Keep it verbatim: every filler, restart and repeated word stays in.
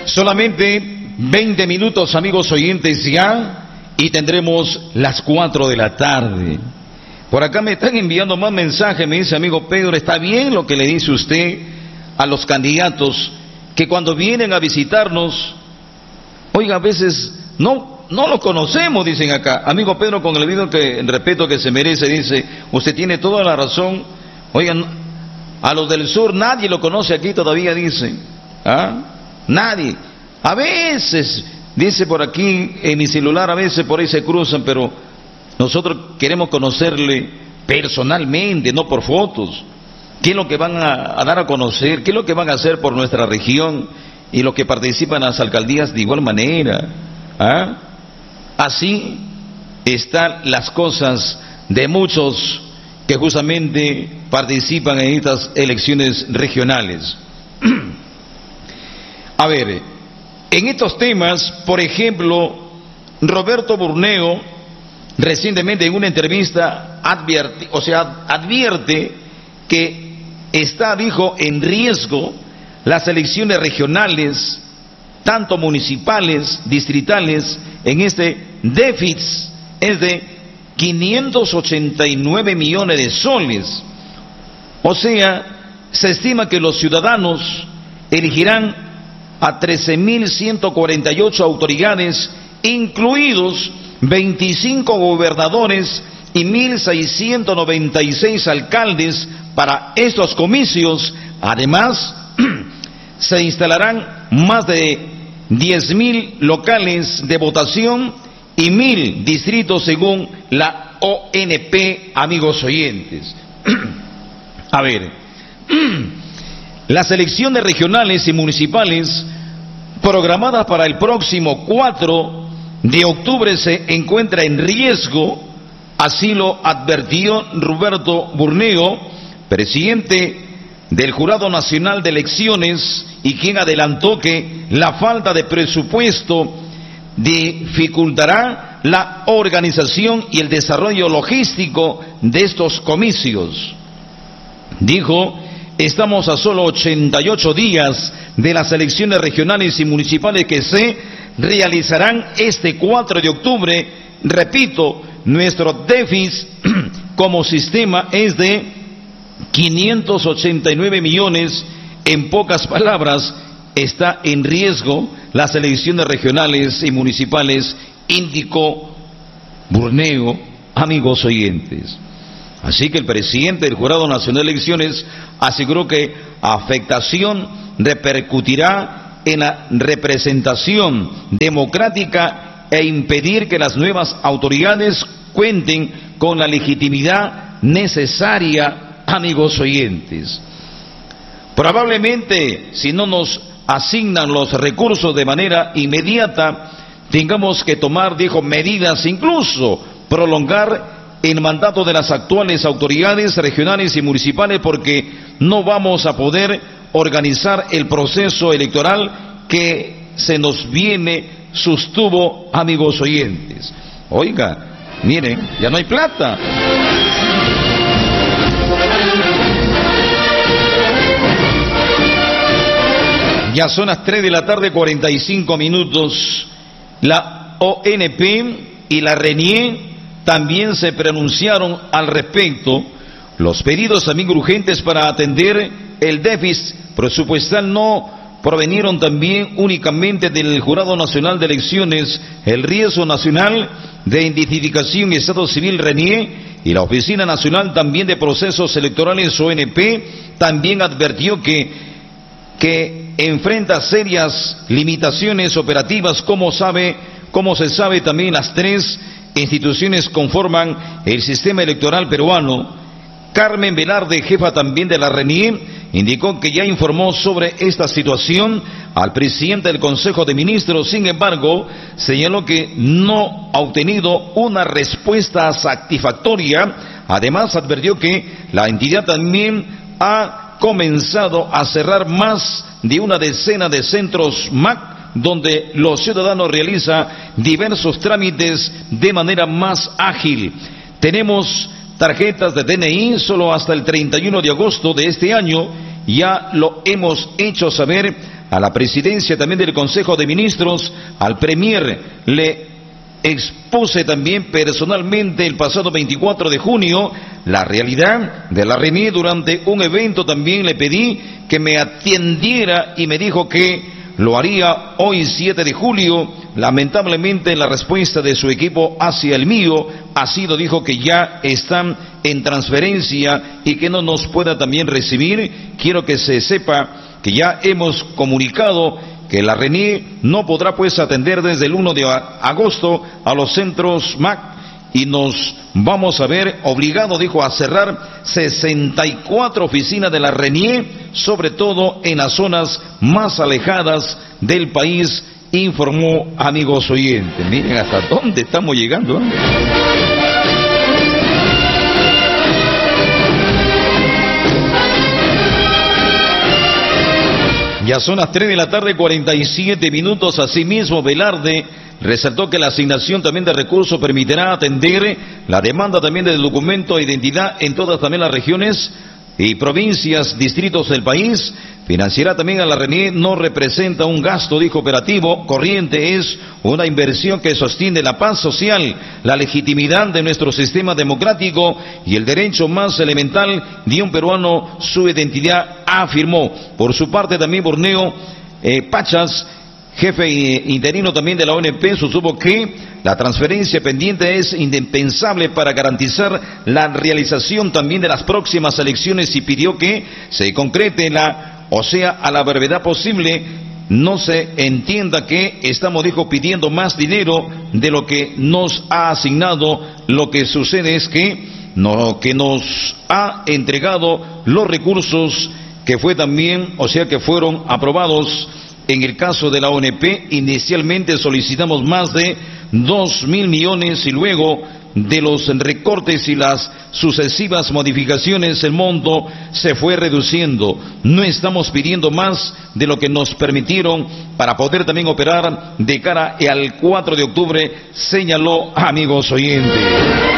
Solamente veinte minutos, amigos oyentes, ya, y tendremos las cuatro de la tarde. Por acá me están enviando más mensajes, me dice amigo Pedro, está bien lo que le dice usted a los candidatos, que cuando vienen a visitarnos, oiga, a veces no, no lo conocemos, dicen acá. Amigo Pedro, con el debido que, el respeto que se merece, dice, usted tiene toda la razón. Oigan, a los del sur nadie lo conoce aquí todavía, dice. ¿Ah? Nadie. A veces, dice por aquí en mi celular, a veces por ahí se cruzan, pero nosotros queremos conocerle personalmente, no por fotos. ¿Qué es lo que van a, a dar a conocer? ¿Qué es lo que van a hacer por nuestra región? Y los que participan en las alcaldías de igual manera. ¿Ah? Así están las cosas de muchos que justamente participan en estas elecciones regionales. A ver, en estos temas, por ejemplo, Roberto Burneo recientemente en una entrevista advierte, o sea, advierte que está, dijo, en riesgo las elecciones regionales, tanto municipales, distritales, en este déficit es de quinientos ochenta y nueve millones de soles. O sea, se estima que los ciudadanos elegirán a trece mil ciento cuarenta y ocho autoridades, incluidos veinticinco gobernadores y mil seiscientos noventa y seis alcaldes para estos comicios. Además, se instalarán más de diez mil locales de votación y mil distritos según la O N P, amigos oyentes. A ver, las elecciones regionales y municipales programadas para el próximo cuatro de octubre se encuentra en riesgo, así lo advirtió Roberto Burneo, presidente del Jurado Nacional de Elecciones, y quien adelantó que la falta de presupuesto dificultará la organización y el desarrollo logístico de estos comicios. Dijo, estamos a solo ochenta y ocho días de las elecciones regionales y municipales que se realizarán este cuatro de octubre. Repito, nuestro déficit como sistema es de quinientos ochenta y nueve millones. En pocas palabras, está en riesgo las elecciones regionales y municipales, indicó Burneo, amigos oyentes. Así que el presidente del Jurado Nacional de Elecciones aseguró que afectación repercutirá en la representación democrática e impedir que las nuevas autoridades cuenten con la legitimidad necesaria, amigos oyentes. Probablemente, si no nos asignan los recursos de manera inmediata, tengamos que tomar, dijo, medidas, incluso prolongar el mandato de las actuales autoridades regionales y municipales, porque no vamos a poder organizar el proceso electoral que se nos viene sostuvo, amigos oyentes. Oiga, miren, ya no hay plata. Ya son las tres de la tarde, cuarenta y cinco minutos. La O N P y la RENIE también se pronunciaron al respecto. Los pedidos, amigos, urgentes para atender el déficit presupuestal no provenieron también únicamente del Jurado Nacional de Elecciones, el Riesgo Nacional de Identificación y Estado Civil RENIE y la Oficina Nacional también de Procesos Electorales O N P también advirtió que, que enfrenta serias limitaciones operativas. Como sabe, como se sabe, también las tres instituciones conforman el sistema electoral peruano. Carmen Velarde, jefa también de la RENIE, indicó que ya informó sobre esta situación al presidente del Consejo de Ministros. Sin embargo, señaló que no ha obtenido una respuesta satisfactoria. Además, advirtió que la entidad también ha comenzado a cerrar más de una decena de centros M A C, donde los ciudadanos realizan diversos trámites de manera más ágil. Tenemos tarjetas de D N I solo hasta el treinta y uno de agosto de este año, ya lo hemos hecho saber a la presidencia también del Consejo de Ministros, al Premier, le expuse también personalmente el pasado veinticuatro de junio la realidad de la RENIE. Durante un evento también le pedí que me atendiera y me dijo que lo haría hoy siete de julio. Lamentablemente la respuesta de su equipo hacia el mío ha sido, dijo, que ya están en transferencia y que no nos pueda también recibir. Quiero que se sepa que ya hemos comunicado que la RENIE no podrá pues atender desde el primero de agosto a los centros M A C y nos vamos a ver obligados, dijo, a cerrar sesenta y cuatro oficinas de la RENIE, sobre todo en las zonas más alejadas del país, informó, amigos oyentes. Miren hasta dónde estamos llegando, ¿eh? Ya son las tres de la tarde, cuarenta y siete minutos. Asimismo, Velarde resaltó que la asignación también de recursos permitirá atender la demanda también del documento de identidad en todas también las regiones y provincias, distritos del país. Financiará también a la RENIE, no representa un gasto, dijo, operativo corriente, es una inversión que sostiene la paz social, la legitimidad de nuestro sistema democrático y el derecho más elemental de un peruano, su identidad, afirmó. Por su parte también Borneo eh, Pachas, jefe interino también de la O N P, sostuvo que la transferencia pendiente es indispensable para garantizar la realización también de las próximas elecciones y pidió que se concrete la, o sea, a la brevedad posible. No se entienda que estamos, dijo, pidiendo más dinero de lo que nos ha asignado. Lo que sucede es que, no, que nos ha entregado los recursos que fue también, o sea, que fueron aprobados. En el caso de la O N P, inicialmente solicitamos más de dos mil millones y luego de los recortes y las sucesivas modificaciones el monto se fue reduciendo. No estamos pidiendo más de lo que nos permitieron para poder también operar de cara al cuatro de octubre, señaló, amigos oyentes.